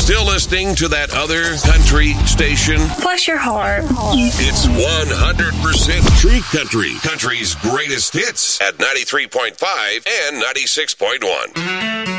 Still listening to that other country station? Bless your heart. It's 100% True Country. Country's greatest hits at 93.5 and 96.1.